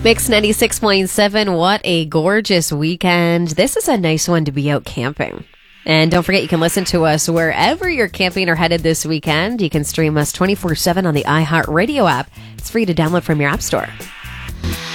Mix 96.7. What a gorgeous weekend. This is a nice one to be out camping. And don't forget, you can listen to us wherever you're camping or headed this weekend. You can stream us 24/7 on the iHeartRadio app. It's free to download from your app store.